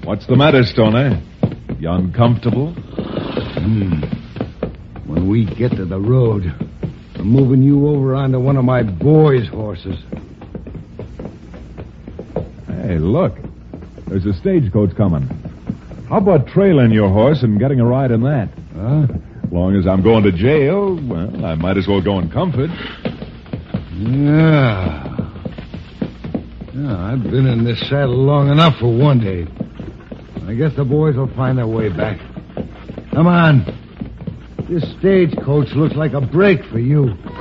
What's the matter, Stoner? You uncomfortable? When we get to the road, I'm moving you over onto one of my boys' horses. Hey, look. There's a stagecoach coming. How about trailing your horse and getting a ride in that? Huh? As long as I'm going to jail, well, I might as well go in comfort. Yeah, I've been in this saddle long enough for one day. I guess the boys will find their way back. Come on. This stagecoach looks like a break for you.